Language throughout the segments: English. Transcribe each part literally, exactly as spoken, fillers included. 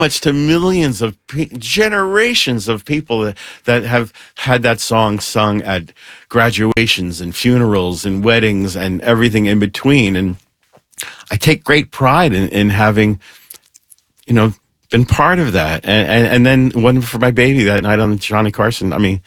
much to millions of pe- generations of people that, that have had that song sung at graduations and funerals and weddings and everything in between. And I take great pride in, in having, you know, been part of that. And, and, and then one for my baby that night on Johnny Carson. I mean,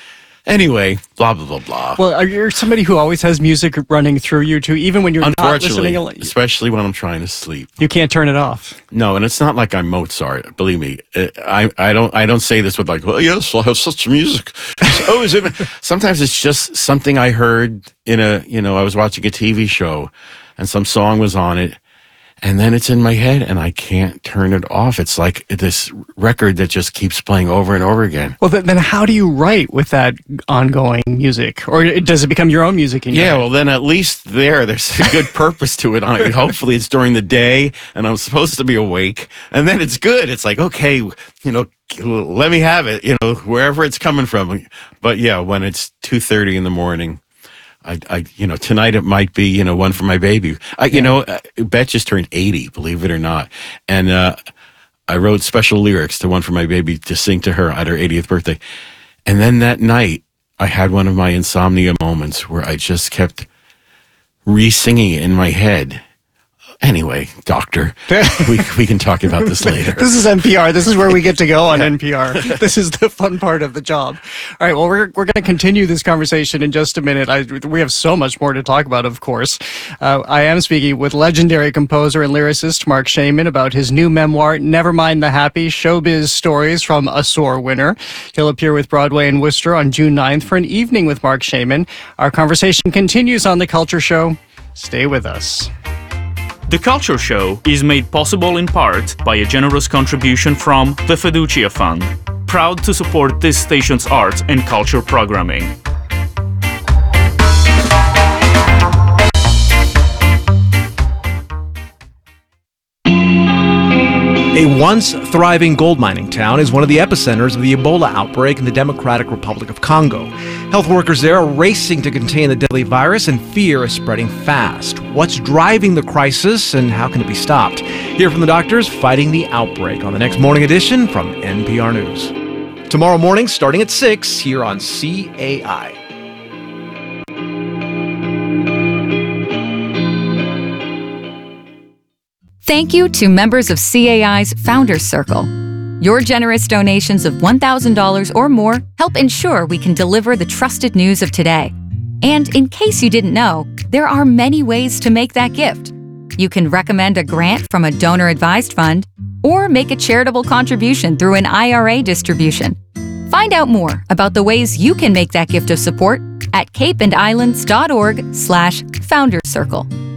anyway, blah, blah, blah, blah. Well, are you somebody who always has music running through you too, even when you're not listening? Especially when I'm trying to sleep. You can't turn it off. No, and it's not like I'm Mozart. Believe me, I I don't I don't say this with like, well, yes, I have such music. Oh, is it? Sometimes it's just something I heard in a, you know, I was watching a T V show, and some song was on it. And then it's in my head, and I can't turn it off. It's like this record that just keeps playing over and over again. Well, then how do you write with that ongoing music? Or does it become your own music in your Yeah, head? well, then at least there, there's a good purpose to it. I mean, hopefully it's during the day, and I'm supposed to be awake. And then it's good. It's like, okay, you know, let me have it, you know, wherever it's coming from. But yeah, when it's two thirty in the morning, I, I, you know, tonight it might be, you know, one for my baby. I, you yeah. know, uh, Beth just turned eighty, believe it or not. And, uh, I wrote special lyrics to one for my baby to sing to her at her eightieth birthday. And then that night I had one of my insomnia moments where I just kept re-singing it in my head. Anyway, doctor, we we can talk about this later. This is N P R. This is where we get to go on N P R. This is the fun part of the job. All right, well, we're we're going to continue this conversation in just a minute. I, we have so much more to talk about, of course. Uh, I am speaking with legendary composer and lyricist Marc Shaiman about his new memoir, Never Mind the Happy, Showbiz Stories from a Sore Winner. He'll appear with Broadway in Worcester on June ninth for an evening with Marc Shaiman. Our conversation continues on The Culture Show. Stay with us. The Culture Show is made possible in part by a generous contribution from the Fiducia Fund, proud to support this station's arts and culture programming. A once thriving gold mining town is one of the epicenters of the Ebola outbreak in the Democratic Republic of Congo. Health workers there are racing to contain the deadly virus, and fear is spreading fast. What's driving the crisis, and how can it be stopped? Hear from the doctors fighting the outbreak on the next morning edition from N P R News. Tomorrow morning, starting at six, here on C A I. Thank you to members of C A I's Founders Circle. Your generous donations of one thousand dollars or more help ensure we can deliver the trusted news of today. And in case you didn't know, there are many ways to make that gift. You can recommend a grant from a donor-advised fund or make a charitable contribution through an I R A distribution. Find out more about the ways you can make that gift of support at cape and islands dot org slash founders circle.